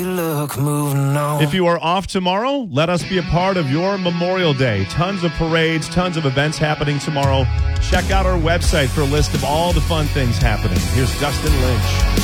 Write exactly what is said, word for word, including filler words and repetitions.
Look, moving on. If you are off tomorrow, let us be a part of your Memorial Day. Tons of parades, tons of events happening tomorrow. Check out our website for a list of all the fun things happening. Here's Dustin Lynch.